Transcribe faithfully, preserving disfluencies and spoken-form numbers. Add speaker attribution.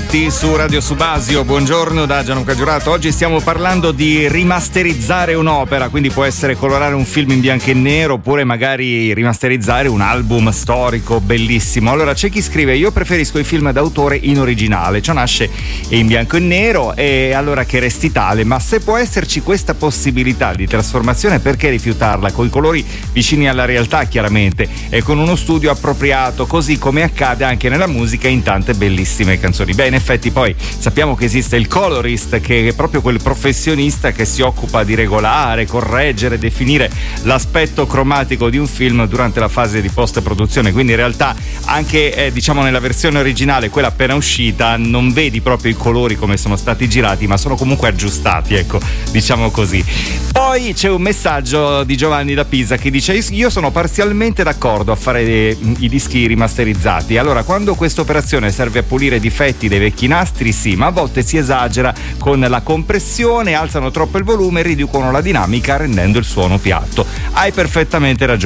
Speaker 1: tutti su Radio Subasio, buongiorno da Gianluca Giurato. Oggi stiamo parlando di rimasterizzare un'opera, quindi può essere colorare un film in bianco e nero oppure magari rimasterizzare un album storico bellissimo. Allora c'è chi scrive: io preferisco i film d'autore in originale, ciò nasce in bianco e nero e allora che resti tale, ma se può esserci questa possibilità di trasformazione perché rifiutarla, coi colori vicini alla realtà chiaramente e con uno studio appropriato, così come accade anche nella musica in tante bellissime canzoni. Beh, in effetti poi sappiamo che esiste il colorist, che è proprio quel professionista che si occupa di regolare, correggere, definire l'aspetto cromatico di un film durante la fase di post-produzione, quindi in realtà anche eh, diciamo nella versione originale, quella appena uscita, non vedi proprio i colori come sono stati girati, ma sono comunque aggiustati, ecco, diciamo così. Poi c'è un messaggio di Giovanni da Pisa che dice: io sono parzialmente d'accordo a fare i dischi rimasterizzati, allora quando questa operazione serve a pulire difetti dei vecchi nastri sì, ma a volte si esagera con la compressione, alzano troppo il volume e riducono la dinamica rendendo il suono piatto. Hai perfettamente ragione.